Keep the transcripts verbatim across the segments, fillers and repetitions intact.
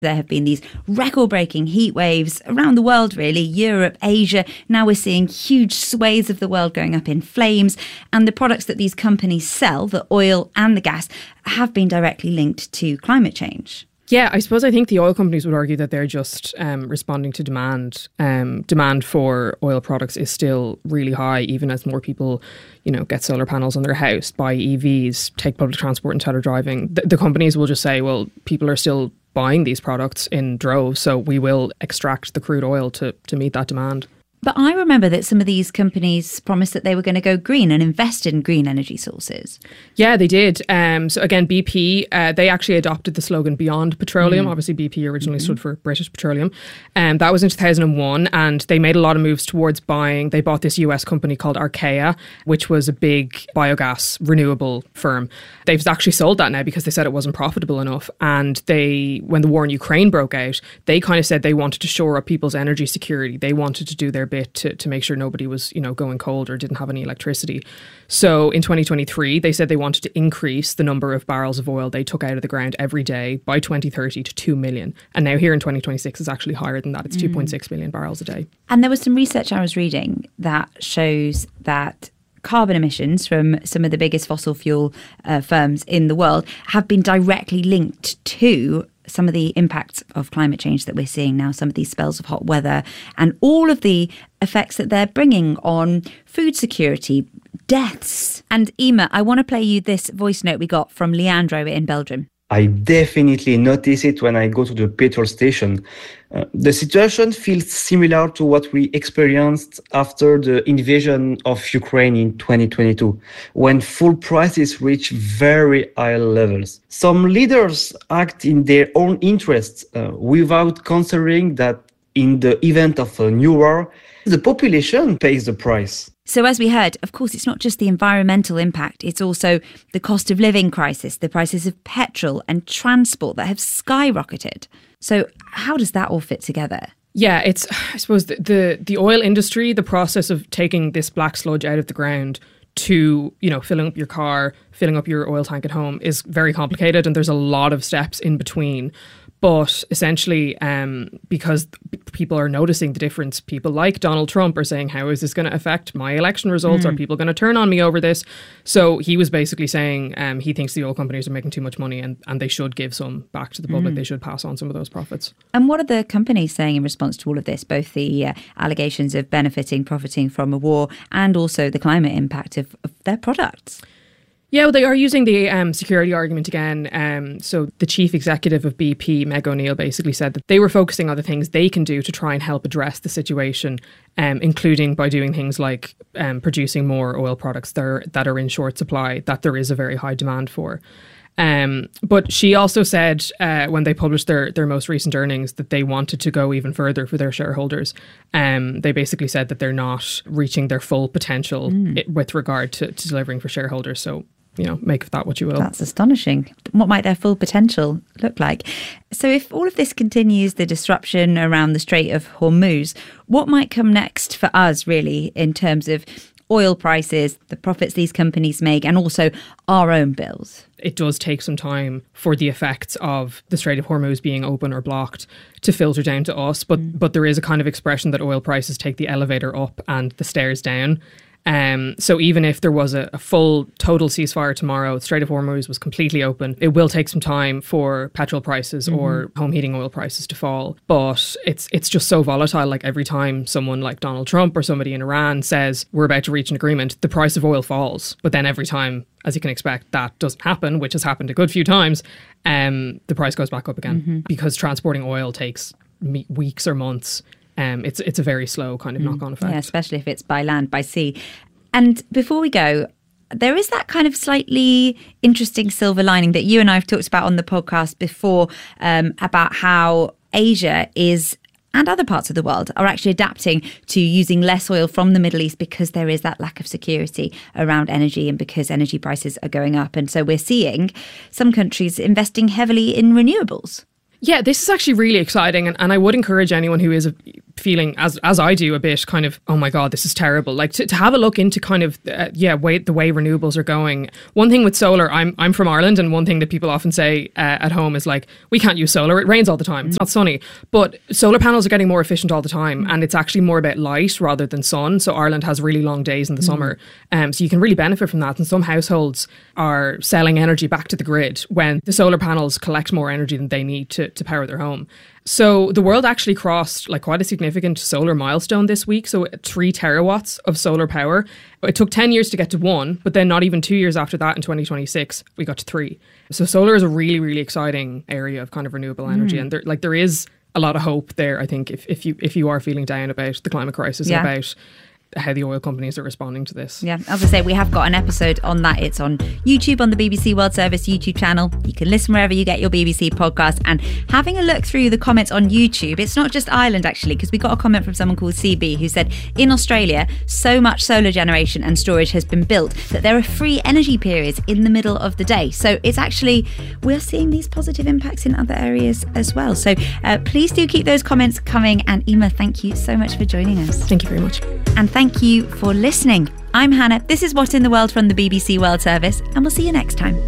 There have been these record-breaking heat waves around the world, really, Europe, Asia. Now we're seeing huge swathes of the world going up in flames. And the products that these companies sell, the oil and the gas, have been directly linked to climate change. Yeah, I suppose I think the oil companies would argue that they're just um, responding to demand. Um, demand for oil products is still really high, even as more people, you know, get solar panels on their house, buy E Vs, take public transport and teledriving. The, the companies will just say, well, people are still buying these products in droves, so we will extract the crude oil to, to meet that demand. But I remember that some of these companies promised that they were going to go green and invest in green energy sources. Yeah, they did. Um, so again, B P, uh, they actually adopted the slogan Beyond Petroleum. Mm. Obviously, B P originally mm-hmm. stood for British Petroleum. Um, that was in two thousand one, and they made a lot of moves towards buying. They bought this U S company called Archaea, which was a big biogas renewable firm. They've actually sold that now because they said it wasn't profitable enough. And they, when the war in Ukraine broke out, they kind of said they wanted to shore up people's energy security. They wanted to do their bit to, to make sure nobody was, you know, going cold or didn't have any electricity. So in twenty twenty-three, they said they wanted to increase the number of barrels of oil they took out of the ground every day by twenty thirty to two million. And now here in twenty twenty-six is actually higher than that. It's mm. two point six million barrels a day. And there was some research I was reading that shows that carbon emissions from some of the biggest fossil fuel uh, firms in the world have been directly linked to some of the impacts of climate change that we're seeing now, some of these spells of hot weather and all of the effects that they're bringing on food security, deaths. And Emma, I want to play you this voice note we got from Leandro in Belgium. I definitely notice it when I go to the petrol station. Uh, the situation feels similar to what we experienced after the invasion of Ukraine in twenty twenty-two, when fuel prices reach very high levels. Some leaders act in their own interests uh, without considering that in the event of a new war, the population pays the price. So as we heard, of course, it's not just the environmental impact, it's also the cost of living crisis, the prices of petrol and transport that have skyrocketed. So how does that all fit together? Yeah, it's, I suppose, the, the, the oil industry, the process of taking this black sludge out of the ground to, you know, filling up your car, filling up your oil tank at home is very complicated, and there's a lot of steps in between. But essentially, um, because people are noticing the difference, people like Donald Trump are saying, how is this going to affect my election results? Mm. Are people going to turn on me over this? So he was basically saying um, he thinks the oil companies are making too much money and, and they should give some back to the public. Mm. They should pass on some of those profits. And what are the companies saying in response to all of this, both the uh, allegations of benefiting, profiting from a war and also the climate impact of, of their products? Yeah, well, they are using the um, security argument again. Um, so the chief executive of B P, Meg O'Neill, basically said that they were focusing on the things they can do to try and help address the situation, um, including by doing things like um, producing more oil products that are, that are in short supply, that there is a very high demand for. Um, but she also said uh, when they published their, their most recent earnings that they wanted to go even further for their shareholders. Um, they basically said that they're not reaching their full potential mm. it, with regard to, to delivering for shareholders. So, you know, make of that what you will. That's astonishing. What might their full potential look like? So if all of this continues, the disruption around the Strait of Hormuz, what might come next for us, really, in terms of oil prices, the profits these companies make, and also our own bills? It does take some time for the effects of the Strait of Hormuz being open or blocked to filter down to us. But, mm. but there is a kind of expression that oil prices take the elevator up and the stairs down. Um, so even if there was a, a full total ceasefire tomorrow, the Strait of Hormuz was completely open, it will take some time for petrol prices mm-hmm. or home heating oil prices to fall. But it's it's just so volatile. Like every time someone like Donald Trump or somebody in Iran says we're about to reach an agreement, the price of oil falls. But then every time, as you can expect, that doesn't happen, which has happened a good few times, um, the price goes back up again mm-hmm. because transporting oil takes me- weeks or months. Um, it's it's a very slow kind of mm. knock-on effect. Yeah, especially if it's by land, by sea. And before we go, there is that kind of slightly interesting silver lining that you and I have talked about on the podcast before um, about how Asia is, and other parts of the world, are actually adapting to using less oil from the Middle East because there is that lack of security around energy and because energy prices are going up. And so we're seeing some countries investing heavily in renewables. Yeah, this is actually really exciting, and, and I would encourage anyone who is a, feeling, as as I do, a bit kind of, oh my God, this is terrible. Like to, to have a look into kind of, uh, yeah, way, the way renewables are going. One thing with solar, I'm I'm from Ireland, and one thing that people often say uh, at home is like, we can't use solar. It rains all the time. It's not sunny. But solar panels are getting more efficient all the time, and it's actually more about light rather than sun. So Ireland has really long days in the mm. summer. Um, so you can really benefit from that. And some households are selling energy back to the grid when the solar panels collect more energy than they need to, to power their home. So the world actually crossed like quite a significant solar milestone this week. So three terawatts of solar power. It took ten years to get to one, but then not even two years after that, in twenty twenty-six, we got to three. So solar is a really, really exciting area of kind of renewable energy. Mm. And there, like there is a lot of hope there, I think, if, if you if you are feeling down about the climate crisis, yeah. and about how the oil companies are responding to this. Yeah, as I say, we have got an episode on that. It's on YouTube, on the B B C World Service YouTube channel. You can listen wherever you get your B B C podcast. And having a look through the comments on YouTube, it's not just Ireland actually, because we got a comment from someone called C B who said, in Australia, so much solar generation and storage has been built that there are free energy periods in the middle of the day. So it's actually, we're seeing these positive impacts in other areas as well. So uh, please do keep those comments coming. And Emma, thank you so much for joining us. Thank you very much. And thank you for listening. I'm Hannah. This is What in the World from the B B C World Service, and we'll see you next time.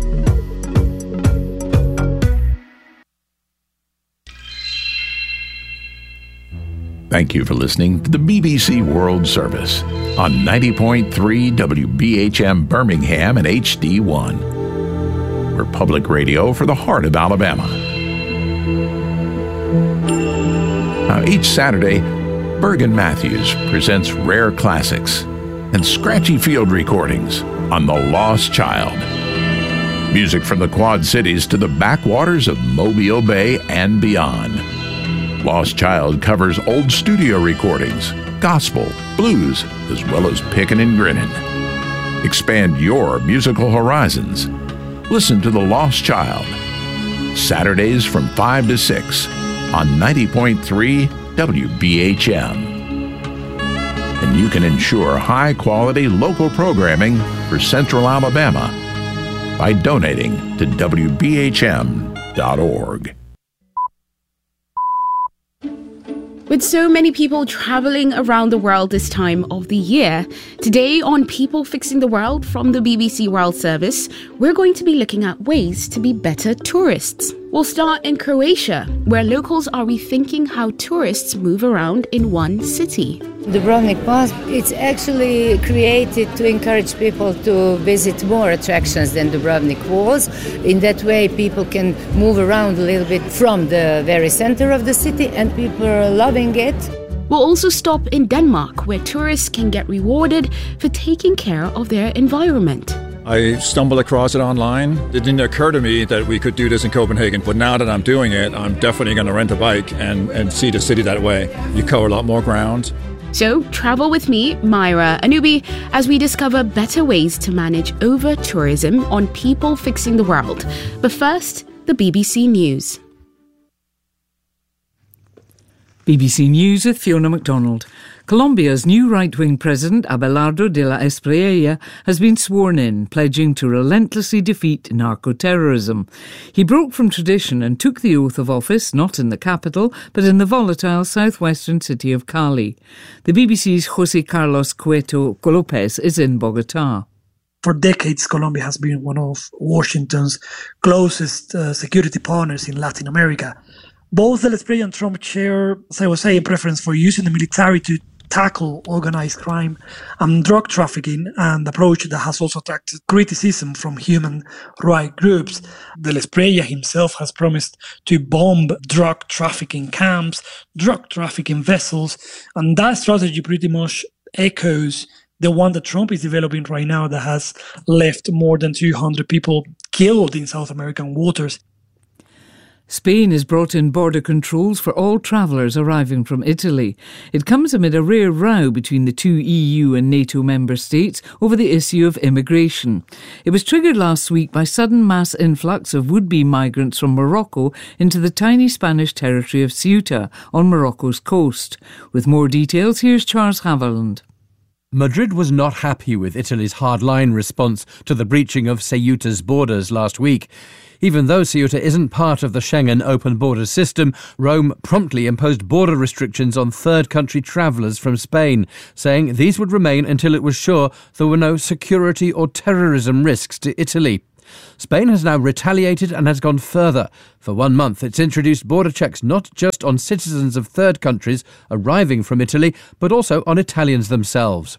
Thank you for listening to the B B C World Service on ninety point three W B H M Birmingham and H D one. We're public radio for the heart of Alabama. Now, each Saturday, Bergen Matthews presents rare classics and scratchy field recordings on The Lost Child. Music from the Quad Cities to the backwaters of Mobile Bay and beyond. Lost Child covers old studio recordings, gospel, blues, as well as pickin' and grinnin'. Expand your musical horizons. Listen to The Lost Child, Saturdays from five to six on ninety point three W B H M. And you can ensure high-quality local programming for Central Alabama by donating to W B H M dot org. With so many people travelling around the world this time of the year, today on People Fixing the World from the B B C World Service, we're going to be looking at ways to be better tourists. We'll start in Croatia, where locals are rethinking how tourists move around in one city. Dubrovnik Pass, it's actually created to encourage people to visit more attractions than Dubrovnik was. In that way, people can move around a little bit from the very center of the city, and people are loving it. We'll also stop in Denmark, where tourists can get rewarded for taking care of their environment. I stumbled across it online. It didn't occur to me that we could do this in Copenhagen, but now that I'm doing it, I'm definitely going to rent a bike and, and see the city that way. You cover a lot more ground. So travel with me, Myra Anubi, as we discover better ways to manage over-tourism on People Fixing the World. But first, the B B C News. B B C News with Fiona MacDonald. Colombia's new right-wing president, Abelardo de la Espriella, has been sworn in, pledging to relentlessly defeat narco-terrorism. He broke from tradition and took the oath of office, not in the capital, but in the volatile southwestern city of Cali. The B B C's José Carlos Cueto Lopez is in Bogotá. For decades, Colombia has been one of Washington's closest uh, security partners in Latin America. Both de la Espriella and Trump share, as I was saying, preference for using the military to tackle organized crime and drug trafficking, an approach that has also attracted criticism from human rights groups. De la Espriella himself has promised to bomb drug trafficking camps, drug trafficking vessels, and that strategy pretty much echoes the one that Trump is developing right now that has left more than two hundred people killed in South American waters. Spain has brought in border controls for all travellers arriving from Italy. It comes amid a rare row between the two E U and NATO member states over the issue of immigration. It was triggered last week by sudden mass influx of would-be migrants from Morocco into the tiny Spanish territory of Ceuta on Morocco's coast. With more details, here's Charles Haviland. Madrid was not happy with Italy's hardline response to the breaching of Ceuta's borders last week. Even though Ceuta isn't part of the Schengen open border system, Rome promptly imposed border restrictions on third country travellers from Spain, saying these would remain until it was sure there were no security or terrorism risks to Italy. Spain has now retaliated and has gone further. For one month, it's introduced border checks not just on citizens of third countries arriving from Italy, but also on Italians themselves.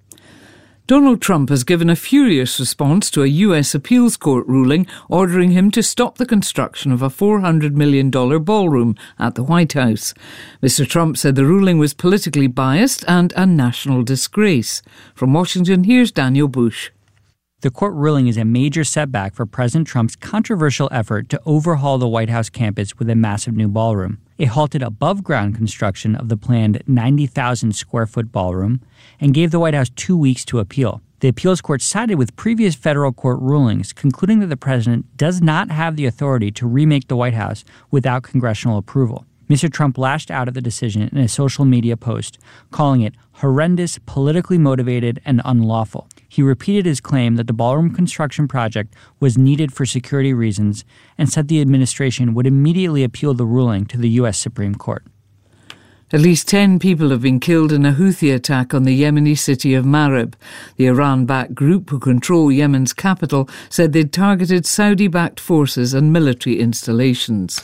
Donald Trump has given a furious response to a U S appeals court ruling ordering him to stop the construction of a four hundred million dollars ballroom at the White House. Mister Trump said the ruling was politically biased and a national disgrace. From Washington, here's Daniel Bush. The court ruling is a major setback for President Trump's controversial effort to overhaul the White House campus with a massive new ballroom. It halted above-ground construction of the planned ninety thousand square foot ballroom and gave the White House two weeks to appeal. The appeals court sided with previous federal court rulings, concluding that the president does not have the authority to remake the White House without congressional approval. Mister Trump lashed out at the decision in a social media post, calling it horrendous, politically motivated, and unlawful. He repeated his claim that the ballroom construction project was needed for security reasons and said the administration would immediately appeal the ruling to the U S Supreme Court. At least ten people have been killed in a Houthi attack on the Yemeni city of Marib. The Iran-backed group who control Yemen's capital said they'd targeted Saudi-backed forces and military installations.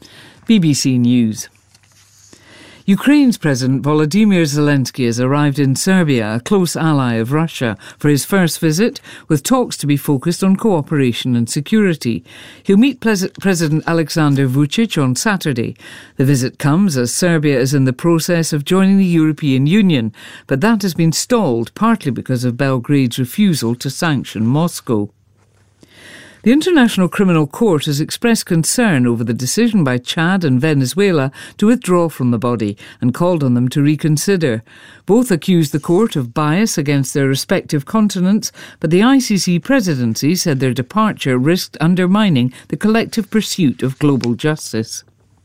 B B C News. Ukraine's President Volodymyr Zelensky has arrived in Serbia, a close ally of Russia, for his first visit, with talks to be focused on cooperation and security. He'll meet Pres- President Alexander Vucic on Saturday. The visit comes as Serbia is in the process of joining the European Union, but that has been stalled partly because of Belgrade's refusal to sanction Moscow. The International Criminal Court has expressed concern over the decision by Chad and Venezuela to withdraw from the body and called on them to reconsider. Both accused the court of bias against their respective continents, but the I C C presidency said their departure risked undermining the collective pursuit of global justice.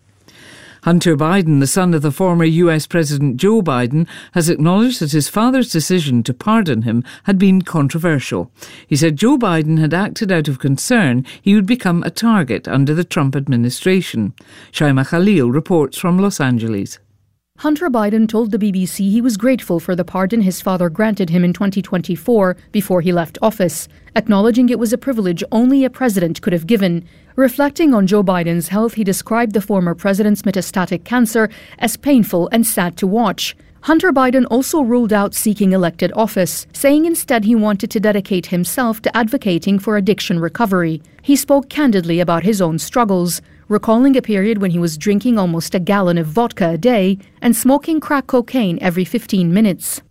Hunter Biden, the son of the former U S President Joe Biden, has acknowledged that his father's decision to pardon him had been controversial. He said Joe Biden had acted out of concern he would become a target under the Trump administration. Shaima Khalil reports from Los Angeles. Hunter Biden told the B B C he was grateful for the pardon his father granted him in twenty twenty-four before he left office, acknowledging it was a privilege only a president could have given. Reflecting on Joe Biden's health, he described the former president's metastatic cancer as painful and sad to watch. Hunter Biden also ruled out seeking elected office, saying instead he wanted to dedicate himself to advocating for addiction recovery. He spoke candidly about his own struggles, recalling a period when he was drinking almost a gallon of vodka a day and smoking crack cocaine every fifteen minutes.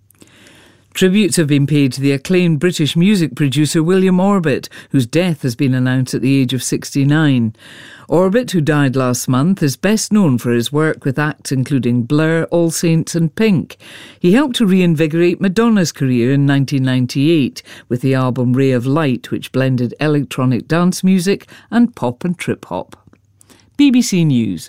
Tributes have been paid to the acclaimed British music producer William Orbit, whose death has been announced at the age of sixty-nine. Orbit, who died last month, is best known for his work with acts including Blur, All Saints and Pink. He helped to reinvigorate Madonna's career in nineteen ninety-eight with the album Ray of Light, which blended electronic dance music and pop and trip-hop. B B C News.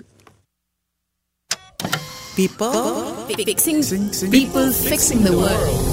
People fixing, people fixing the world.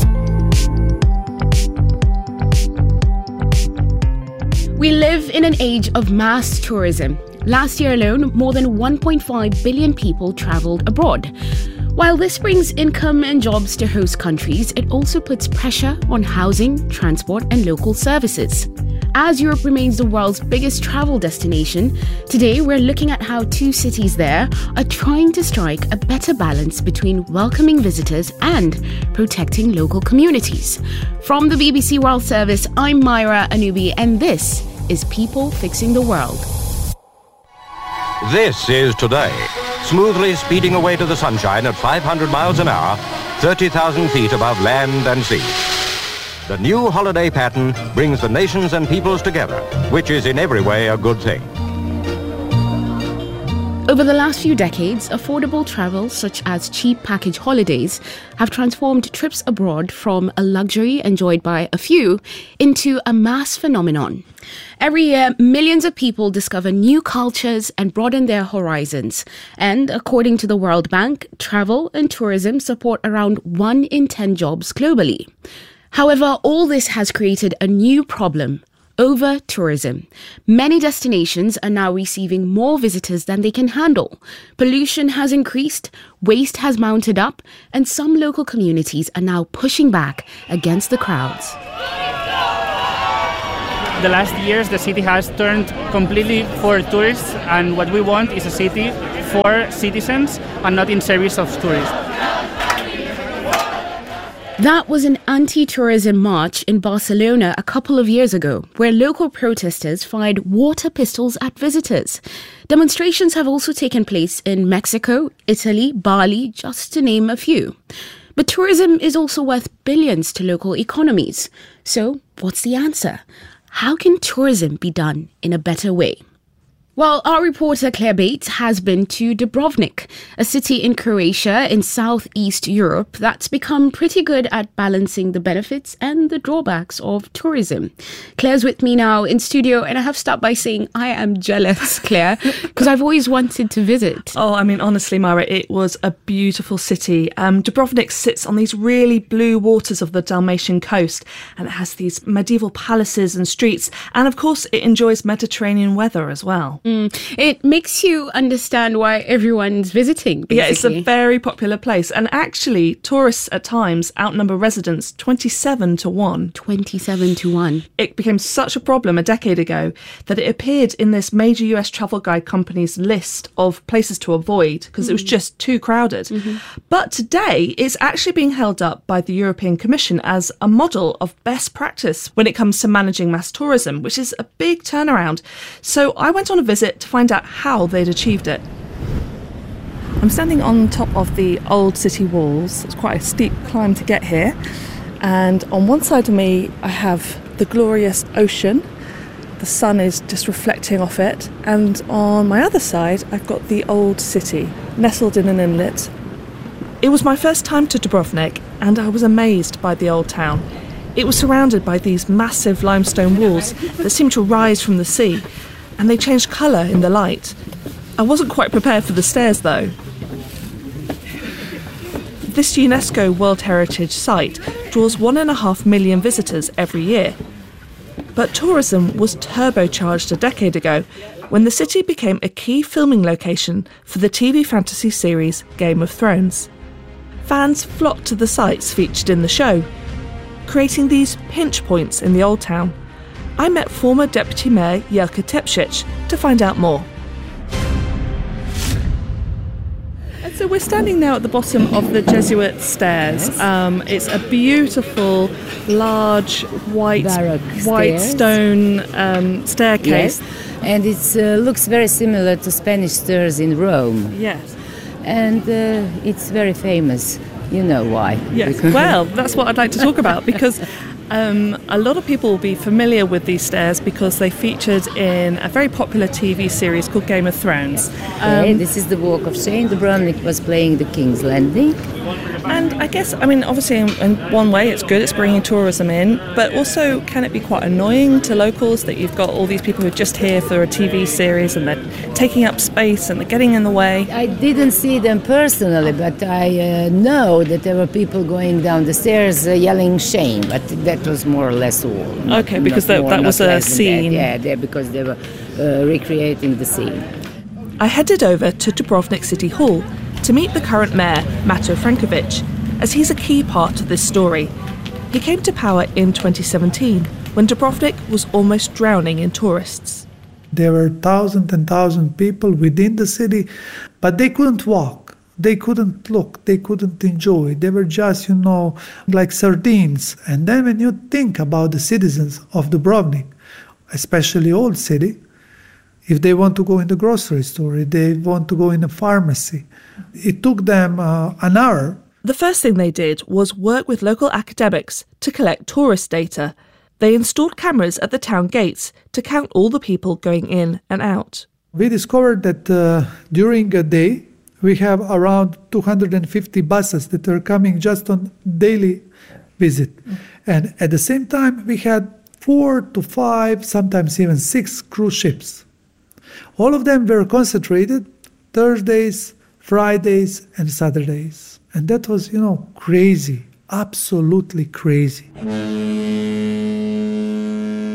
We live in an age of mass tourism. Last year alone, more than one point five billion people travelled abroad. While this brings income and jobs to host countries, it also puts pressure on housing, transport and local services. As Europe remains the world's biggest travel destination, today we're looking at how two cities there are trying to strike a better balance between welcoming visitors and protecting local communities. From the B B C World Service, I'm Myra Anubi, and this is People Fixing the World. This is Today, smoothly speeding away to the sunshine at five hundred miles an hour, thirty thousand feet above land and sea. The new holiday pattern brings the nations and peoples together, which is in every way a good thing. Over the last few decades, affordable travel, such as cheap package holidays, have transformed trips abroad from a luxury enjoyed by a few into a mass phenomenon. Every year, millions of people discover new cultures and broaden their horizons. And according to the World Bank, travel and tourism support around one in ten jobs globally. However, all this has created a new problem: Over-tourism. Many destinations are now receiving more visitors than they can handle. Pollution has increased, waste has mounted up, and some local communities are now pushing back against the crowds. The last years, the city has turned completely for tourists, and what we want is a city for citizens and not in service of tourists. That was an anti-tourism march in Barcelona a couple of years ago, where local protesters fired water pistols at visitors. Demonstrations have also taken place in Mexico, Italy, Bali, just to name a few. But tourism is also worth billions to local economies. So, what's the answer? How can tourism be done in a better way? Well, our reporter Claire Bates has been to Dubrovnik, a city in Croatia in southeast Europe that's become pretty good at balancing the benefits and the drawbacks of tourism. Claire's with me now in studio, and I have to start by saying I am jealous, Claire, because I've always wanted to visit. Oh, I mean, honestly, Myra, it was a beautiful city. Um, Dubrovnik sits on these really blue waters of the Dalmatian coast, and it has these medieval palaces and streets, and of course it enjoys Mediterranean weather as well. Mm. It makes you understand why everyone's visiting, basically. Yeah, it's a very popular place. And actually, tourists at times outnumber residents twenty-seven to one. twenty-seven to one. It became such a problem a decade ago that it appeared in this major U S travel guide company's list of places to avoid because mm-hmm. it was just too crowded. Mm-hmm. But today, it's actually being held up by the European Commission as a model of best practice when it comes to managing mass tourism, which is a big turnaround. So I went on a visit to find out how they'd achieved it. I'm standing on top of the old city walls. It's quite a steep climb to get here. And on one side of me, I have the glorious ocean. The sun is just reflecting off it. And on my other side, I've got the old city, nestled in an inlet. It was my first time to Dubrovnik, and I was amazed by the old town. It was surrounded by these massive limestone walls that seemed to rise from the sea, and they changed colour in the light. I wasn't quite prepared for the stairs, though. This UNESCO World Heritage Site draws one and a half million visitors every year. But tourism was turbocharged a decade ago when the city became a key filming location for the T V fantasy series Game of Thrones. Fans flocked to the sites featured in the show, creating these pinch points in the old town. I met former Deputy Mayor Jelka Tepšić to find out more. And so we're standing now at the bottom of the Jesuit stairs. Yes. Um, it's a beautiful, large, white, Baroque white stairs. stone um, staircase. Yes. And it uh, looks very similar to Spanish stairs in Rome. Yes. And uh, it's very famous. You know why. Yes. Well, that's what I'd like to talk about, because Um, a lot of people will be familiar with these stairs because they featured in a very popular T V series called Game of Thrones. Okay, Um, this is the Walk of Shame. Dubrovnik was playing the King's Landing. And I guess, I mean, obviously in, in one way it's good, it's bringing tourism in, but also can it be quite annoying to locals that you've got all these people who are just here for a T V series and they're taking up space and they're getting in the way? I didn't see them personally, but I uh, know that there were people going down the stairs uh, yelling shame, but that was more or less all. Not, Okay, because not that, more, that was not a less than scene. that. Yeah, they, because they were uh, recreating the scene. I headed over to Dubrovnik City Hall to meet the current mayor, Mato Frankovic, as he's a key part of this story. He came to power in twenty seventeen, when Dubrovnik was almost drowning in tourists. There were thousands and thousands of people within the city, but they couldn't walk. They couldn't look, they couldn't enjoy. They were just, you know, like sardines. And then when you think about the citizens of Dubrovnik, especially old city, if they want to go in the grocery store, if they want to go in a pharmacy, it took them uh, an hour. The first thing they did was work with local academics to collect tourist data. They installed cameras at the town gates to count all the people going in and out. We discovered that uh, during a day, we have around two hundred fifty buses that are coming just on daily visit. Mm. And at the same time, we had four to five, sometimes even six cruise ships. All of them were concentrated Thursdays, Fridays, and Saturdays. And that was, you know, crazy, absolutely crazy.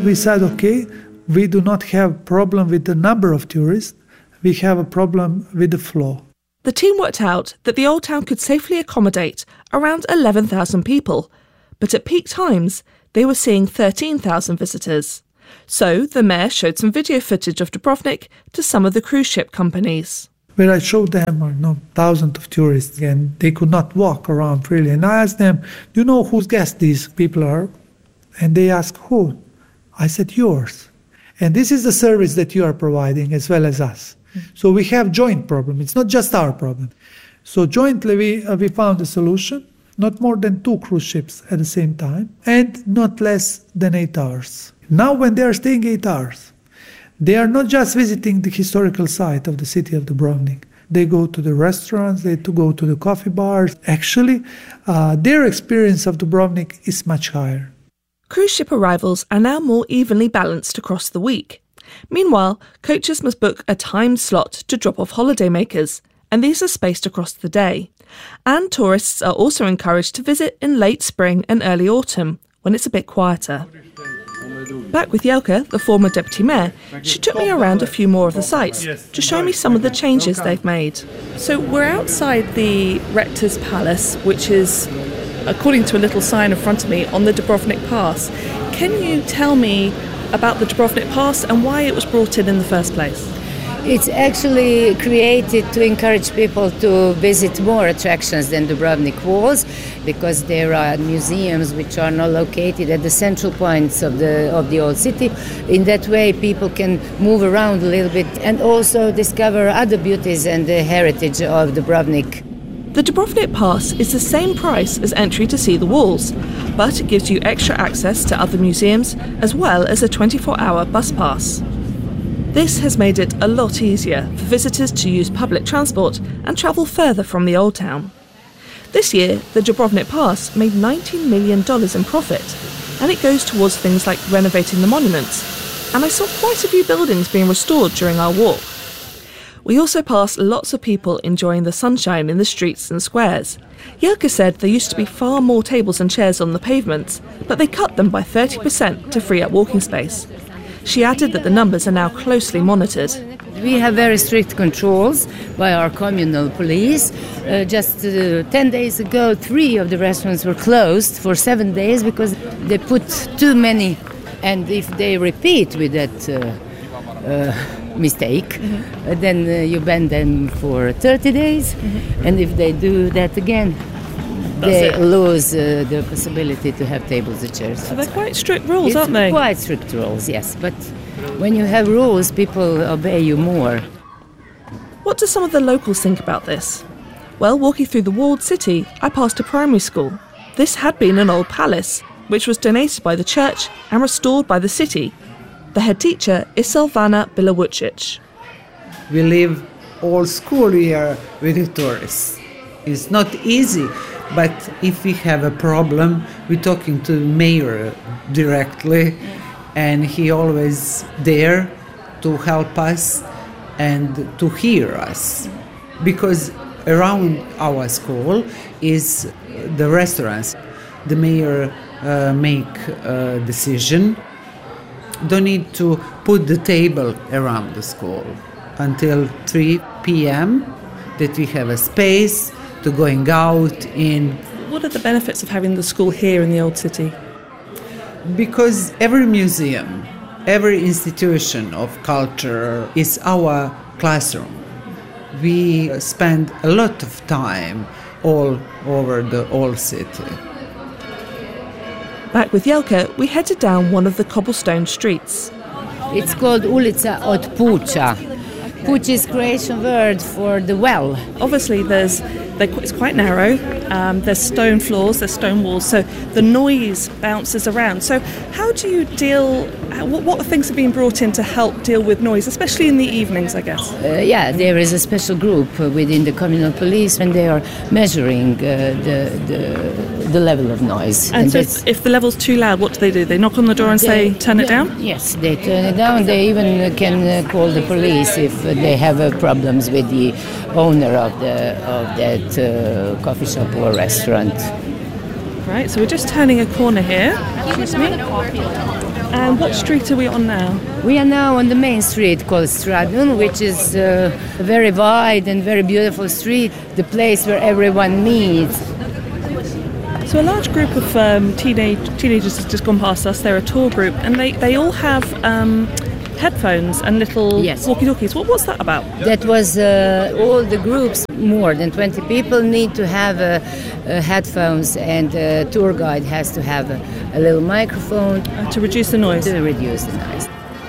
we said, okay, we do not have problem with the number of tourists, we have a problem with the flow. The team worked out that the Old Town could safely accommodate around eleven thousand people, but at peak times they were seeing thirteen thousand visitors. So the mayor showed some video footage of Dubrovnik to some of the cruise ship companies. Where I showed them you know, thousands of tourists and they could not walk around freely. And I asked them, do you know whose guests these people are? And they asked, who? I said, yours. And this is the service that you are providing as well as us. So we have joint problem. It's not just our problem. So jointly we, uh, we found a solution, not more than two cruise ships at the same time, and not less than eight hours. Now when they are staying eight hours, they are not just visiting the historical site of the city of Dubrovnik. They go to the restaurants, they to go to the coffee bars. Actually, uh, their experience of Dubrovnik is much higher. Cruise ship arrivals are now more evenly balanced across the week. Meanwhile, coaches must book a timed slot to drop off holidaymakers, and these are spaced across the day. And tourists are also encouraged to visit in late spring and early autumn, when it's a bit quieter. Back with Jelke, the former deputy mayor, she took me around a few more of the sites to show me some of the changes they've made. So we're outside the Rector's Palace, which is, according to a little sign in front of me, on the Dubrovnik Pass. Can you tell me about the Dubrovnik Pass and why it was brought in in the first place? It's actually created to encourage people to visit more attractions than Dubrovnik was, because there are museums which are not located at the central points of the of the old city. In that way, people can move around a little bit and also discover other beauties and the heritage of Dubrovnik. The Dubrovnik Pass is the same price as entry to see the walls, but it gives you extra access to other museums as well as a twenty-four hour bus pass. This has made it a lot easier for visitors to use public transport and travel further from the Old Town. This year, the Dubrovnik Pass made nineteen million dollars in profit, and it goes towards things like renovating the monuments. And I saw quite a few buildings being restored during our walk. We also passed lots of people enjoying the sunshine in the streets and squares. Jelke said there used to be far more tables and chairs on the pavements, but they cut them by thirty percent to free up walking space. She added that the numbers are now closely monitored. We have very strict controls by our communal police. Uh, just uh, ten days ago, three of the restaurants were closed for seven days because they put too many. And if they repeat with that uh, uh, mistake, mm-hmm. uh, then uh, you ban them for thirty days. Mm-hmm. And if they do that again, That's they it. lose uh, the possibility to have tables and chairs. So they're quite strict rules, it's aren't they? Quite strict rules, yes. But when you have rules, people obey you more. What do some of the locals think about this? Well, walking through the walled city, I passed a primary school. This had been an old palace, which was donated by the church and restored by the city. The head teacher is Silvana Bilavucic. We live all school year with the tourists. It's not easy, but if we have a problem, we're talking to the mayor directly, and he always there to help us and to hear us. Because around our school is the restaurants. The mayor uh, make a decision. Don't need to put the table around the school until three p.m. that we have a space to going out in. What are the benefits of having the school here in the old city? Because every museum, every institution of culture is our classroom. We spend a lot of time all over the old city. Back with Jelke, we headed down one of the cobblestone streets. It's called Ulica od Puća. Puć is Croatian word for the well. Obviously, there's it's quite narrow. Um, there's stone floors, there's stone walls, so the noise bounces around. So, how do you deal? What, what things have been brought in to help deal with noise, especially in the evenings, I guess? Uh, yeah, there is a special group within the communal police, and they are measuring uh, the, the the level of noise. And, and so, if, if the level's too loud, what do they do? They knock on the door and they, say, "Turn it down." Yes, they turn it down. They even can uh, call the police if uh, they have uh, problems with the owner of the of that uh, coffee shop or restaurant. Right, so we're just turning a corner here. Excuse me. And what street are we on now? We are now on the main street called Stradun, which is uh, a very wide and very beautiful street, the place where everyone meets. So a large group of um, teenage teenagers has just gone past us. They're a tour group, and they, they all have um, headphones and little yes. walkie-talkies. What was that about? That was uh, all the groups, more than twenty people, need to have uh, uh, headphones, and the uh, tour guide has to have a, a little microphone. Uh, to reduce the noise? To reduce the noise.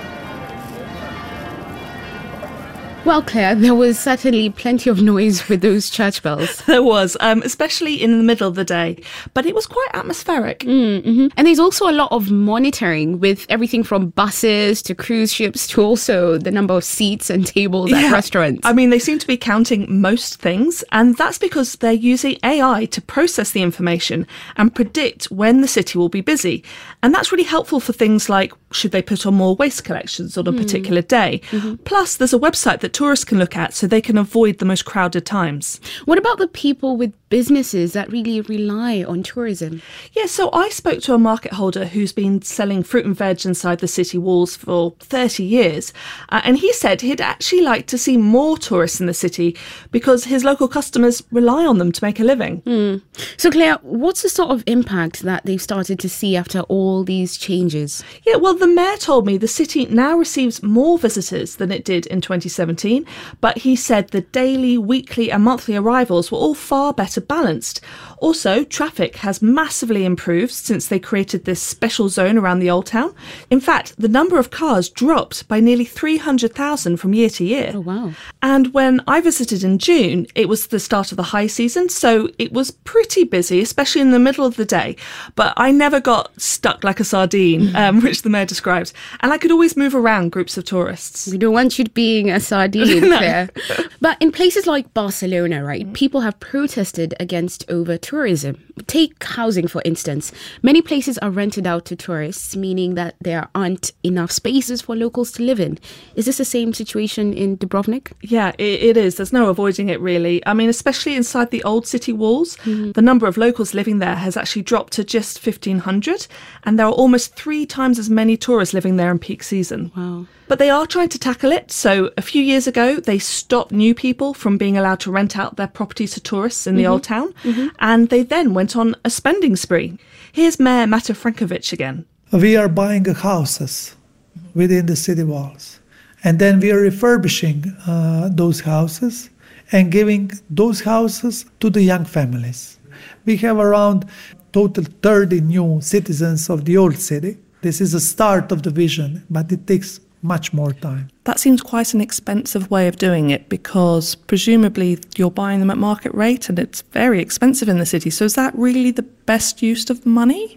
Well, Claire, there was certainly plenty of noise with those church bells. There was, um, especially in the middle of the day. But it was quite atmospheric. Mm-hmm. And there's also a lot of monitoring with everything from buses to cruise ships to also the number of seats and tables yeah. at restaurants. I mean, they seem to be counting most things. And that's because they're using A I to process the information and predict when the city will be busy. And that's really helpful for things like, should they put on more waste collections on a mm. particular day? Mm-hmm. Plus, there's a website that tourists can look at so they can avoid the most crowded times. What about the people with businesses that really rely on tourism? Yeah, so I spoke to a market holder who's been selling fruit and veg inside the city walls for thirty years. Uh, and he said he'd actually like to see more tourists in the city because his local customers rely on them to make a living. Mm. So, Claire, what's the sort of impact that they've started to see after all these changes? Yeah, well, the mayor told me the city now receives more visitors than it did in twenty seventeen, but he said the daily, weekly and monthly arrivals were all far better balanced. Also, traffic has massively improved since they created this special zone around the Old Town. In fact, the number of cars dropped by nearly three hundred thousand from year to year. Oh, wow. And when I visited in June, it was the start of the high season, so it was pretty busy, especially in the middle of the day. But I never got stuck like a sardine, um, which the mayor describes. And I could always move around groups of tourists. We don't want you being a sardine, Claire. But in places like Barcelona, right, people have protested against over-tourism. Take housing, for instance. Many places are rented out to tourists, meaning that there aren't enough spaces for locals to live in. Is this the same situation in Dubrovnik? Yeah, it, it is. There's no avoiding it, really. I mean, especially inside the old city walls, mm-hmm. the number of locals living there has actually dropped to just fifteen hundred, and there are almost three times as many tourists living there in peak season. Wow. But they are trying to tackle it. So a few years ago, they stopped new people from being allowed to rent out their properties to tourists in the mm-hmm. Old Town. Mm-hmm. And they then went on a spending spree. Here's Mayor Mate Frankovic again. We are buying houses within the city walls. And then we are refurbishing uh, those houses and giving those houses to the young families. We have around total thirty new citizens of the old city. This is a start of the vision, but it takes much more time. That seems quite an expensive way of doing it because presumably you're buying them at market rate and it's very expensive in the city. So is that really the best use of the money?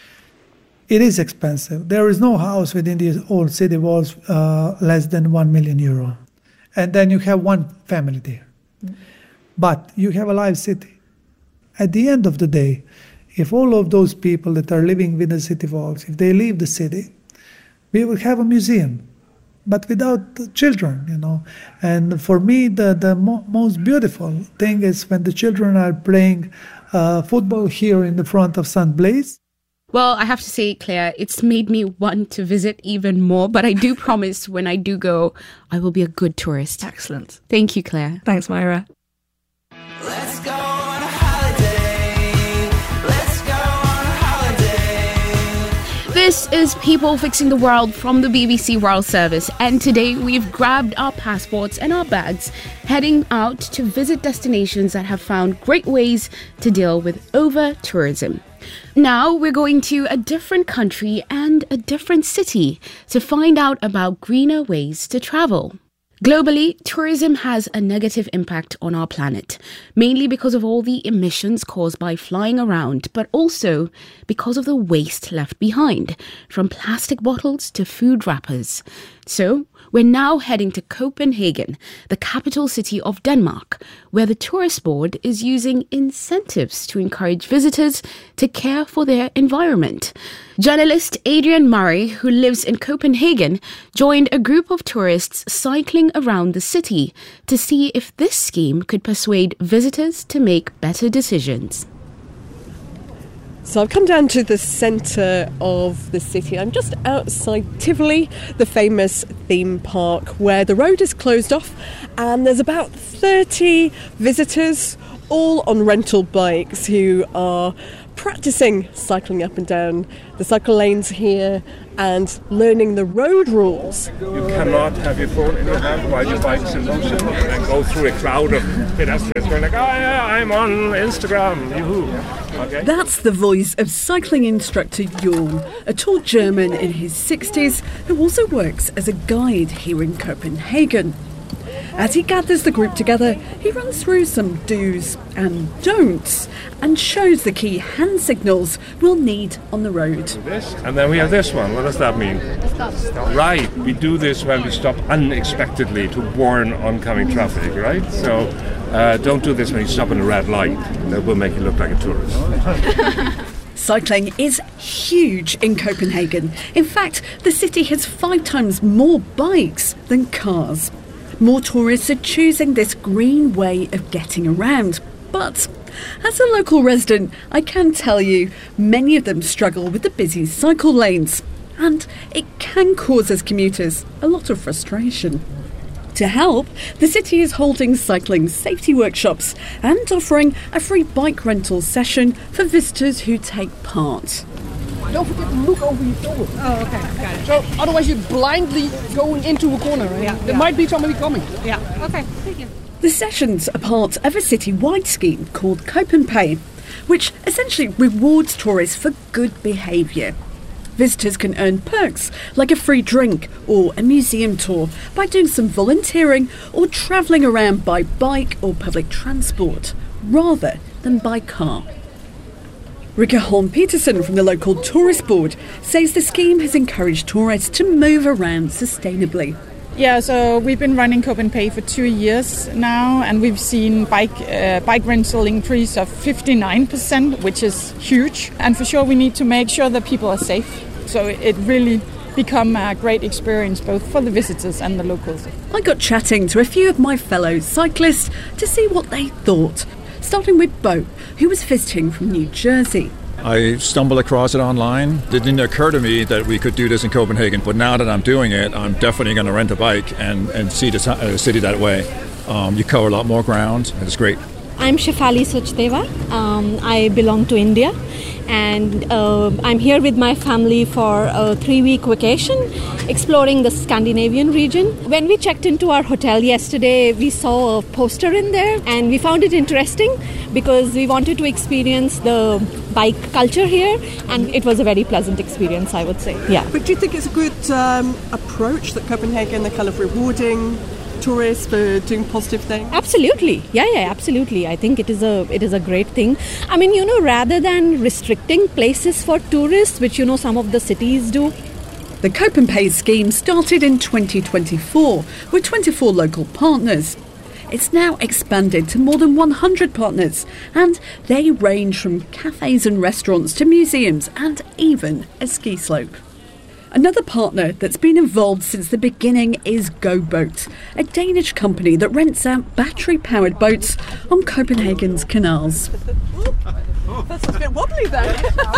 It is expensive. There is no house within the old city walls uh, less than one million euro. And then you have one family there. Mm. But you have a live city. At the end of the day, if all of those people that are living within the city walls, if they leave the city, we will have a museum, but without the children, you know. And for me, the, the mo- most beautiful thing is when the children are playing uh, football here in the front of Saint Blaise. Well, I have to say, Claire, it's made me want to visit even more, but I do promise when I do go, I will be a good tourist. Excellent. Thank you, Claire. Thanks, Myra. Let's go on a holiday. Let's go on a holiday. This is People Fixing the World from the B B C World Service, and today we've grabbed our passports and our bags, heading out to visit destinations that have found great ways to deal with over-tourism. Now we're going to a different country and a different city to find out about greener ways to travel. Globally, tourism has a negative impact on our planet, mainly because of all the emissions caused by flying around, but also because of the waste left behind, from plastic bottles to food wrappers. So, we're now heading to Copenhagen, the capital city of Denmark, where the tourist board is using incentives to encourage visitors to care for their environment. Journalist Adrian Murray, who lives in Copenhagen, joined a group of tourists cycling around the city to see if this scheme could persuade visitors to make better decisions. So I've come down to the centre of the city. I'm just outside Tivoli, the famous theme park, where the road is closed off and there's about thirty visitors, all on rental bikes, who are practising cycling up and down the cycle lanes here and learning the road rules. You cannot have your phone in your hand while your bike's in motion and go through a crowd of pedestrians going like, oh yeah, I'm on Instagram, yoo-hoo. Okay. That's the voice of cycling instructor Jorn, a tall German in his sixties who also works as a guide here in Copenhagen. As he gathers the group together, he runs through some do's and don'ts and shows the key hand signals we'll need on the road. This, and then we have this one. What does that mean? Stop. Right, we do this when we stop unexpectedly to warn oncoming traffic, right? So uh, don't do this when you stop in a red light. That will make you look like a tourist. Cycling is huge in Copenhagen. In fact, the city has five times more bikes than cars. More tourists are choosing this green way of getting around. But as a local resident, I can tell you many of them struggle with the busy cycle lanes. And it can cause us commuters a lot of frustration. To help, the city is holding cycling safety workshops and offering a free bike rental session for visitors who take part. Don't forget to look over your shoulder. Oh, okay, got it. So otherwise you're blindly going into a corner. Right? Yeah, there yeah. might be somebody coming. Yeah, okay, thank you. The sessions are part of a city-wide scheme called CopenPay, which essentially rewards tourists for good behaviour. Visitors can earn perks like a free drink or a museum tour by doing some volunteering or travelling around by bike or public transport, rather than by car. Rikke Holm Petersen from the local tourist board says the scheme has encouraged tourists to move around sustainably. Yeah, so we've been running CopenPay for two years now, and we've seen bike uh, bike rental increase of fifty-nine percent, which is huge. And for sure, we need to make sure that people are safe. So it really become a great experience both for the visitors and the locals. I got chatting to a few of my fellow cyclists to see what they thought, starting with Bo, who was visiting from New Jersey. I stumbled across it online. It didn't occur to me that we could do this in Copenhagen, but now that I'm doing it, I'm definitely going to rent a bike and, and see the uh, city that way. Um, you cover a lot more ground, and it's great. I'm Shefali Sachdeva. Um, I belong to India, and uh, I'm here with my family for a three-week vacation, exploring the Scandinavian region. When we checked into our hotel yesterday, we saw a poster in there, and we found it interesting because we wanted to experience the bike culture here, and it was a very pleasant experience, I would say. Yeah. But do you think it's a good um, approach that Copenhagen, they're kind of rewarding tourists for doing positive things? Absolutely. Yeah, yeah, absolutely. I think it is a it is a great thing. I mean, you know, rather than restricting places for tourists, which, you know, some of the cities do. The CopenPay scheme started in twenty twenty-four with twenty-four local partners. It's now expanded to more than one hundred partners, and they range from cafes and restaurants to museums and even a ski slope. Another partner that's been involved since the beginning is GoBoat, a Danish company that rents out battery-powered boats on Copenhagen's canals. That's a bit wobbly there.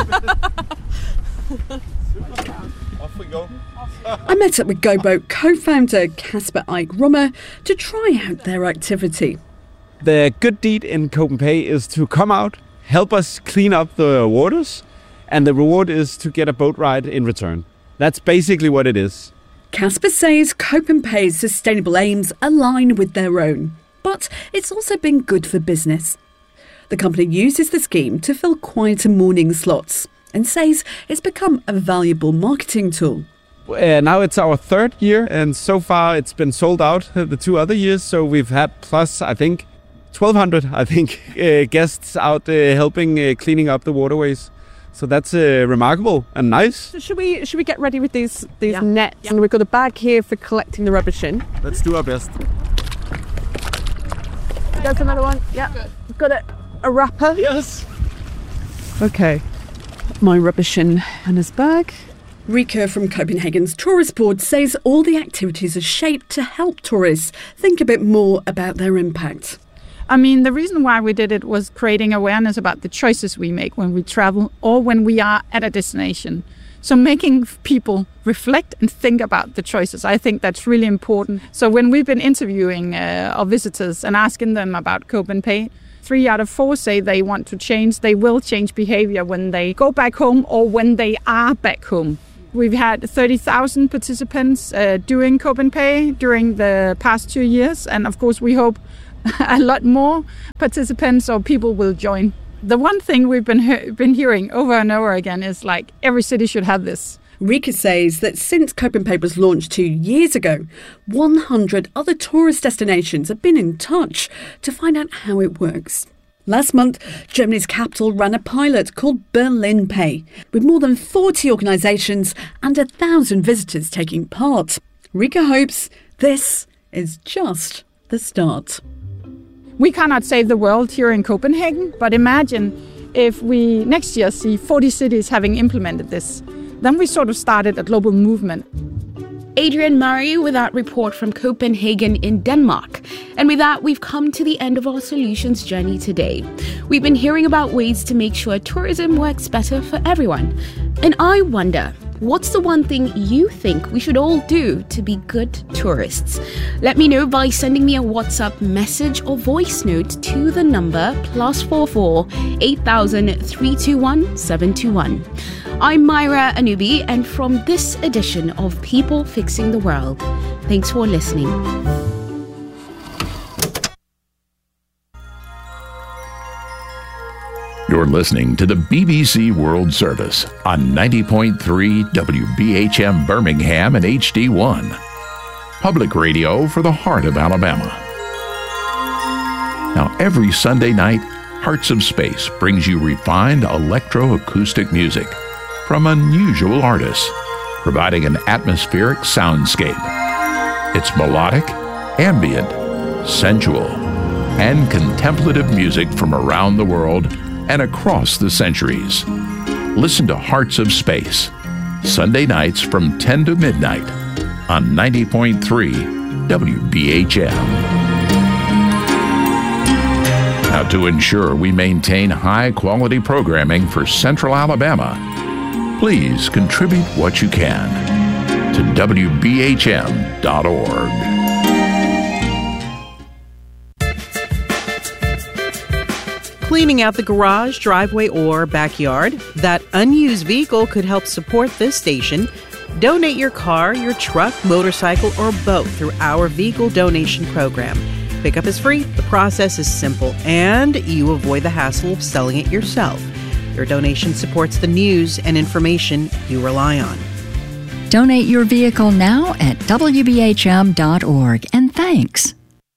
Off we go. I met up with GoBoat co-founder Kasper Eik Rummer to try out their activity. The good deed in CopenPay is to come out, help us clean up the waters, and the reward is to get a boat ride in return. That's basically what it is. Kasper says CopenPay's sustainable aims align with their own, but it's also been good for business. The company uses the scheme to fill quieter morning slots and says it's become a valuable marketing tool. Uh, now it's our third year, and so far it's been sold out the two other years, so we've had plus, I think, twelve hundred, I think, uh, guests out uh, helping uh, cleaning up the waterways. So that's uh, remarkable and nice. So should we should we get ready with these these yeah. nets? Yeah. And we've got a bag here for collecting the rubbish in. Let's do our best. There's another one. Yeah. We've got a, a wrapper. Yes. Okay. My rubbish in Anna's bag. Rikke from Copenhagen's tourist board says all the activities are shaped to help tourists think a bit more about their impact. I mean, the reason why we did it was creating awareness about the choices we make when we travel or when we are at a destination. So making people reflect and think about the choices, I think that's really important. So when we've been interviewing uh, our visitors and asking them about Copenhagen, three out of four say they want to change. They will change behavior when they go back home or when they are back home. We've had thirty thousand participants uh, doing Copenhagen during the past two years. And of course, we hope a lot more participants or people will join. The one thing we've been he- been hearing over and over again is like every city should have this. Rika says that since Copenhagen was launched two years ago, one hundred other tourist destinations have been in touch to find out how it works. Last month, Germany's capital ran a pilot called Berlin Pay, with more than forty organisations and a thousand visitors taking part. Rika hopes this is just the start. We cannot save the world here in Copenhagen, but imagine if we next year see forty cities having implemented this. Then we sort of started a global movement. Adrian Murray with that report from Copenhagen in Denmark. And with that, we've come to the end of our solutions journey today. We've been hearing about ways to make sure tourism works better for everyone. And I wonder, what's the one thing you think we should all do to be good tourists? Let me know by sending me a WhatsApp message or voice note to the number plus four four eight thousand three two one seven two one. I'm Myra Anubi, and from this edition of People Fixing the World, thanks for listening. You're listening to the B B C World Service on ninety point three W B H M Birmingham and H D one. Public radio for the heart of Alabama. Now, every Sunday night, Hearts of Space brings you refined electroacoustic music from unusual artists, providing an atmospheric soundscape. It's melodic, ambient, sensual, and contemplative music from around the world and across the centuries. Listen to Hearts of Space, Sunday nights from ten to midnight on ninety point three W B H M. Now, to ensure we maintain high-quality programming for Central Alabama, please contribute what you can to W B H M dot org. Cleaning out the garage, driveway, or backyard? That unused vehicle could help support this station. Donate your car, your truck, motorcycle, or boat through our vehicle donation program. Pickup is free, the process is simple, and you avoid the hassle of selling it yourself. Your donation supports the news and information you rely on. Donate your vehicle now at W B H M dot org, and thanks.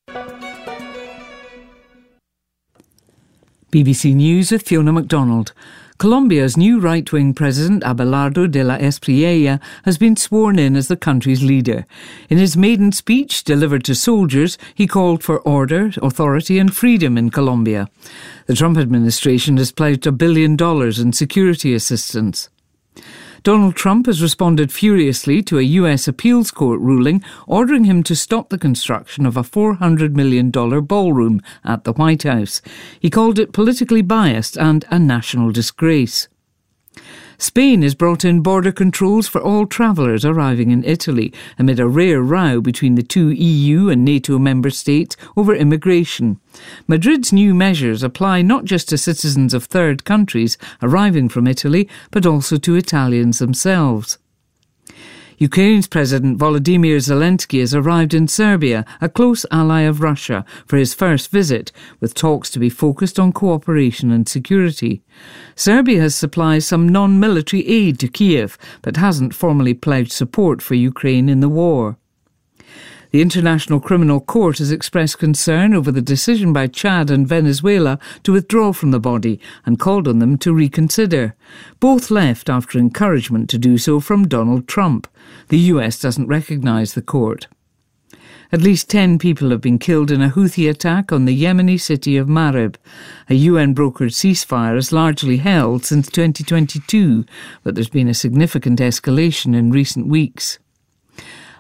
B B C News with Fiona MacDonald. Colombia's new right-wing president, Abelardo de la Espriella, has been sworn in as the country's leader. In his maiden speech delivered to soldiers, he called for order, authority and freedom in Colombia. The Trump administration has pledged a billion dollars in security assistance. Donald Trump has responded furiously to a U S appeals court ruling ordering him to stop the construction of a four hundred million dollars ballroom at the White House. He called it politically biased and a national disgrace. Spain has brought in border controls for all travellers arriving in Italy amid a rare row between the two E U and NATO member states over immigration. Madrid's new measures apply not just to citizens of third countries arriving from Italy, but also to Italians themselves. Ukraine's President Volodymyr Zelensky has arrived in Serbia, a close ally of Russia, for his first visit, with talks to be focused on cooperation and security. Serbia has supplied some non-military aid to Kiev, but hasn't formally pledged support for Ukraine in the war. The International Criminal Court has expressed concern over the decision by Chad and Venezuela to withdraw from the body and called on them to reconsider. Both left after encouragement to do so from Donald Trump. The U S doesn't recognise the court. At least ten people have been killed in a Houthi attack on the Yemeni city of Marib. A U N-brokered ceasefire has largely held since twenty twenty-two, but there's been a significant escalation in recent weeks.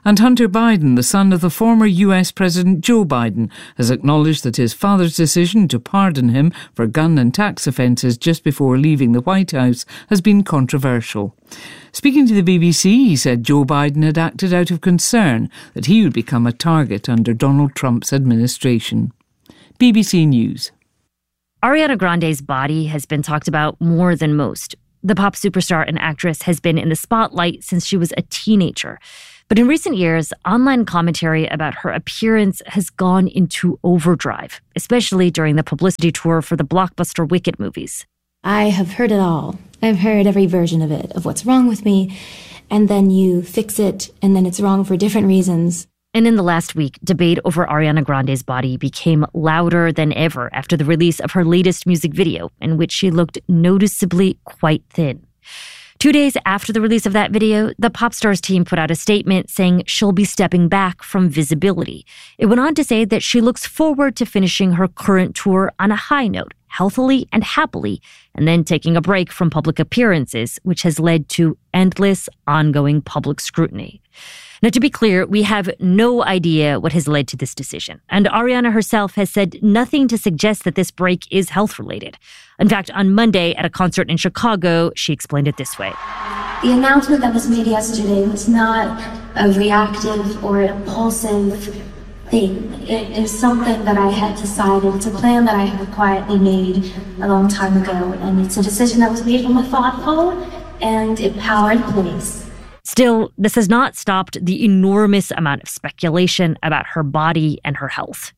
And Hunter Biden, the son of the former U S President Joe Biden, has acknowledged that his father's decision to pardon him for gun and tax offences just before leaving the White House has been controversial. Speaking to the B B C, he said Joe Biden had acted out of concern that he would become a target under Donald Trump's administration. B B C News. Ariana Grande's body has been talked about more than most. The pop superstar and actress has been in the spotlight since she was a teenager. But in recent years, online commentary about her appearance has gone into overdrive, especially during the publicity tour for the blockbuster Wicked movies. I have heard it all. I've heard every version of it, of what's wrong with me, and then you fix it, and then it's wrong for different reasons. And in the last week, debate over Ariana Grande's body became louder than ever after the release of her latest music video, in which she looked noticeably quite thin. Two days after the release of that video, the pop star's team put out a statement saying she'll be stepping back from visibility. It went on to say that she looks forward to finishing her current tour on a high note, healthily and happily, and then taking a break from public appearances, which has led to endless, ongoing public scrutiny. Now, to be clear, we have no idea what has led to this decision. And Ariana herself has said nothing to suggest that this break is health-related. In fact, on Monday at a concert in Chicago, she explained it this way. The announcement that was made yesterday was not a reactive or impulsive thing. It is something that I had decided. It's a plan that I had quietly made a long time ago. And it's a decision that was made from a thoughtful and empowered place. Still, this has not stopped the enormous amount of speculation about her body and her health.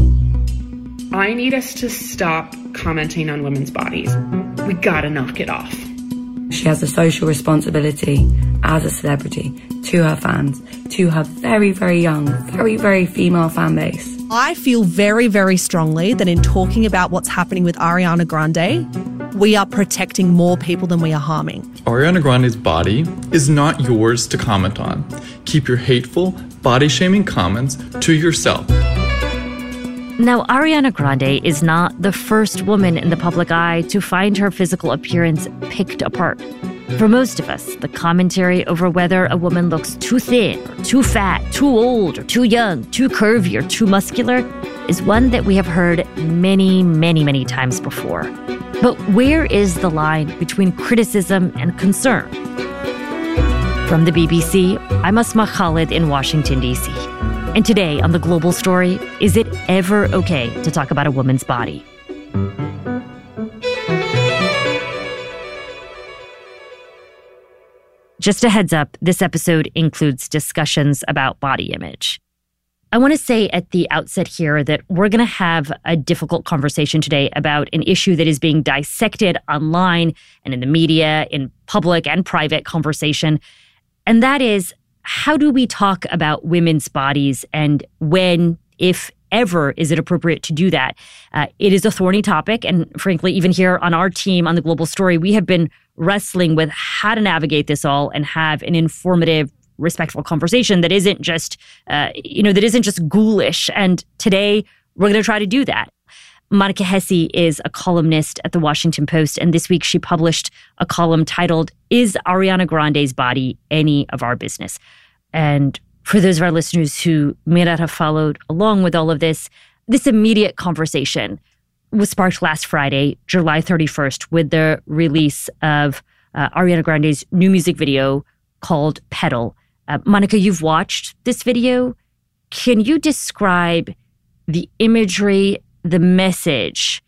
I need us to stop commenting on women's bodies. We gotta knock it off. She has a social responsibility as a celebrity to her fans, to her very, very young, very, very female fan base. I feel very, very strongly that in talking about what's happening with Ariana Grande, we are protecting more people than we are harming. Ariana Grande's body is not yours to comment on. Keep your hateful, body-shaming comments to yourself. Now, Ariana Grande is not the first woman in the public eye to find her physical appearance picked apart. For most of us, the commentary over whether a woman looks too thin, or too fat, too old, or too young, too curvy, or too muscular is one that we have heard many, many, many times before. But where is the line between criticism and concern? From the B B C, I'm Asma Khalid in Washington, D C And today on The Global Story, is it ever okay to talk about a woman's body? Just a heads up, this episode includes discussions about body image. I want to say at the outset here that we're going to have a difficult conversation today about an issue that is being dissected online and in the media, in public and private conversation. And that is, how do we talk about women's bodies and when, if ever, is it appropriate to do that? Uh, it is a thorny topic. And frankly, even here on our team on The Global Story, we have been wrestling with how to navigate this all and have an informative, respectful conversation that isn't just, uh, you know, that isn't just ghoulish. And today we're going to try to do that. Monica Hesse is a columnist at The Washington Post, and this week she published a column titled, "Is Ariana Grande's Body Any of Our Business?" And for those of our listeners who may not have followed along with all of this, this immediate conversation was sparked last Friday, July thirty-first, with the release of uh, Ariana Grande's new music video called Petal. Uh, Monica, you've watched this video. Can you describe the imagery, the message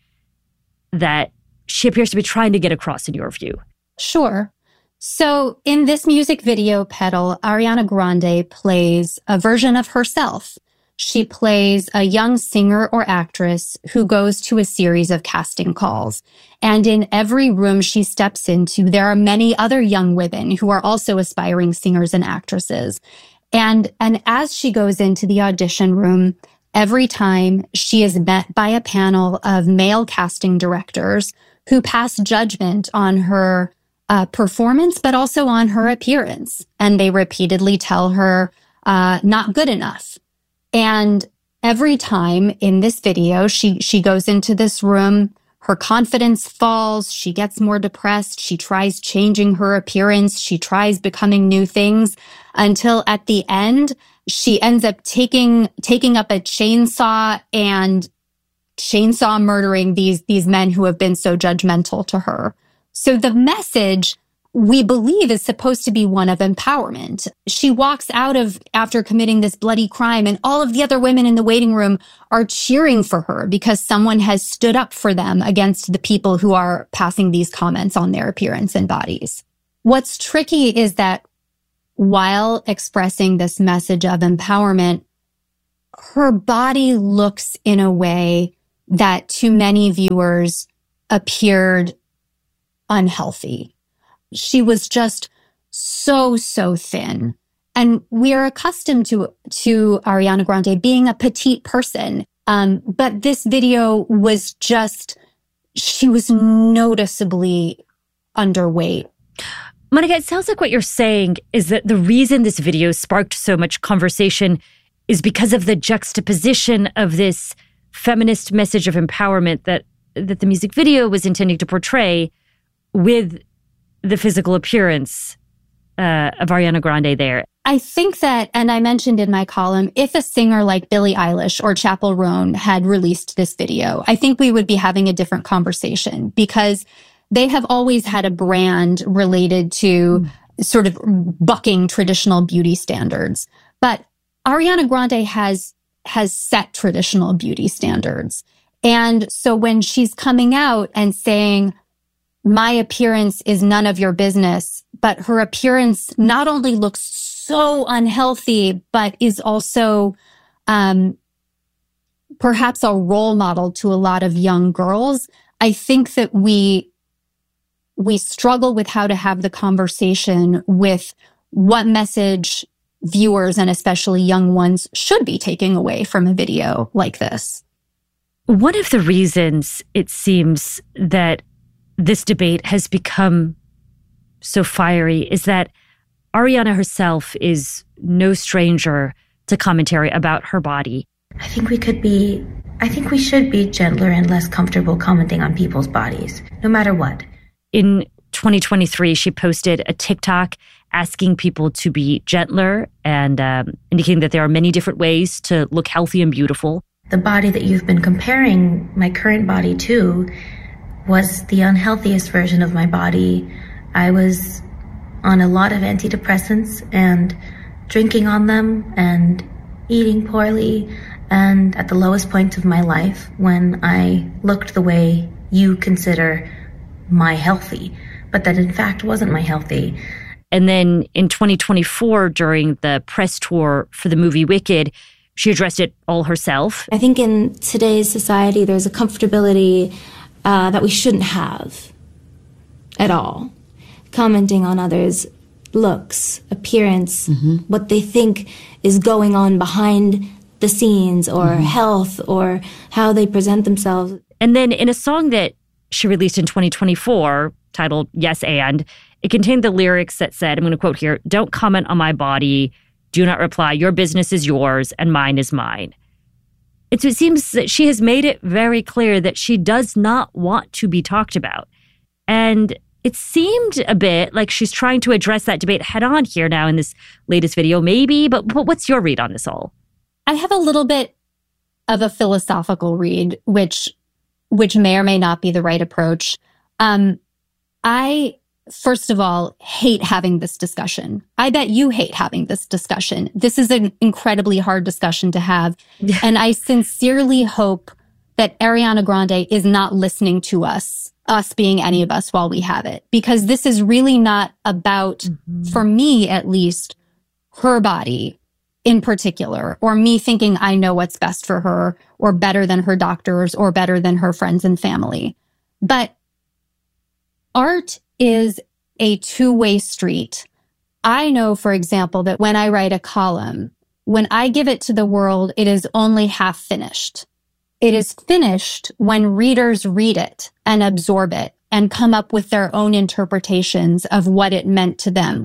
that she appears to be trying to get across in your view? Sure. So in this music video, Petal, Ariana Grande plays a version of herself. She plays a young singer or actress who goes to a series of casting calls. And in every room she steps into, there are many other young women who are also aspiring singers and actresses. And, and as she goes into the audition room, every time she is met by a panel of male casting directors who pass judgment on her uh, performance, but also on her appearance. And they repeatedly tell her, uh, not good enough. And every time in this video, she, she goes into this room, her confidence falls, she gets more depressed, she tries changing her appearance, she tries becoming new things until at the end, She ends up taking taking up a chainsaw and chainsaw murdering these, these men who have been so judgmental to her. So the message, we believe, is supposed to be one of empowerment. She walks out of after committing this bloody crime, and all of the other women in the waiting room are cheering for her because someone has stood up for them against the people who are passing these comments on their appearance and bodies. What's tricky is that while expressing this message of empowerment, her body looks in a way that to many viewers appeared unhealthy. She was just so, so thin. And we are accustomed to, to Ariana Grande being a petite person. Um, but this video was just, she was noticeably underweight. Monica, it sounds like what you're saying is that the reason this video sparked so much conversation is because of the juxtaposition of this feminist message of empowerment that that the music video was intending to portray with the physical appearance uh, of Ariana Grande there. I think that, and I mentioned in my column, if a singer like Billie Eilish or Chappell Roan had released this video, I think we would be having a different conversation because they have always had a brand related to mm. sort of bucking traditional beauty standards. But Ariana Grande has has set traditional beauty standards. And so when she's coming out and saying, my appearance is none of your business, but her appearance not only looks so unhealthy, but is also um, perhaps a role model to a lot of young girls, I think that we we struggle with how to have the conversation with what message viewers and especially young ones should be taking away from a video like this. One of the reasons it seems that this debate has become so fiery is that Ariana herself is no stranger to commentary about her body. I think we could be, I think we should be gentler and less comfortable commenting on people's bodies, no matter what. In twenty twenty-three, she posted a TikTok asking people to be gentler and um, indicating that there are many different ways to look healthy and beautiful. The body that you've been comparing my current body to was the unhealthiest version of my body. I was on a lot of antidepressants and drinking on them and eating poorly and at the lowest point of my life when I looked the way you consider my healthy, but that in fact wasn't my healthy. And then in twenty twenty-four, during the press tour for the movie Wicked, she addressed it all herself. I think in today's society, there's a comfortability uh, that we shouldn't have at all. Commenting on others' looks, appearance, mm-hmm. what they think is going on behind the scenes, or mm-hmm. health, or how they present themselves. And then in a song that she released in twenty twenty-four, titled Yes And, it contained the lyrics that said, I'm going to quote here, "Don't comment on my body. Do not reply. Your business is yours and mine is mine." It, it seems that she has made it very clear that she does not want to be talked about. And it seemed a bit like she's trying to address that debate head on here now in this latest video, maybe. But, but what's your read on this all? I have a little bit of a philosophical read, which which may or may not be the right approach. Um, I, first of all, hate having this discussion. I bet you hate having this discussion. This is an incredibly hard discussion to have. Yeah. And I sincerely hope that Ariana Grande is not listening to us, us being any of us, while we have it. Because this is really not about, mm-hmm. for me at least, her body in particular, or me thinking I know what's best for her, or better than her doctors, or better than her friends and family. But art is a two-way street. I know, for example, that when I write a column, when I give it to the world, it is only half finished. It is finished when readers read it and absorb it and come up with their own interpretations of what it meant to them.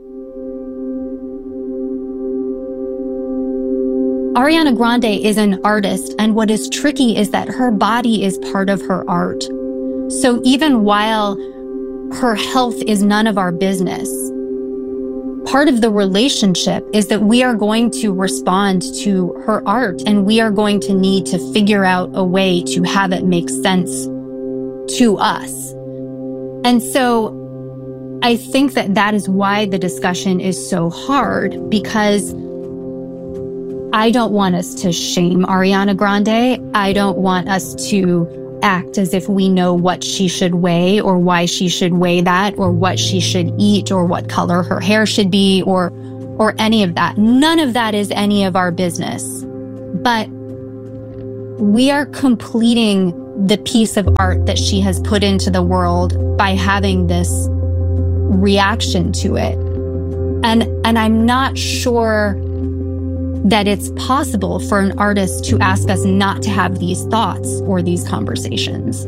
Ariana Grande is an artist, and what is tricky is that her body is part of her art. So even while her health is none of our business, part of the relationship is that we are going to respond to her art, and we are going to need to figure out a way to have it make sense to us. And so I think that that is why the discussion is so hard, because I don't want us to shame Ariana Grande. I don't want us to act as if we know what she should weigh or why she should weigh that or what she should eat or what color her hair should be or or any of that. None of that is any of our business. But we are completing the piece of art that she has put into the world by having this reaction to it. And and I'm not sure that it's possible for an artist to ask us not to have these thoughts or these conversations.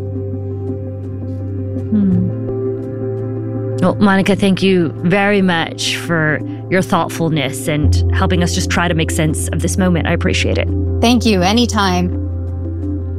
Hmm. Well, Monica, thank you very much for your thoughtfulness and helping us just try to make sense of this moment. I appreciate it. Thank you. Anytime.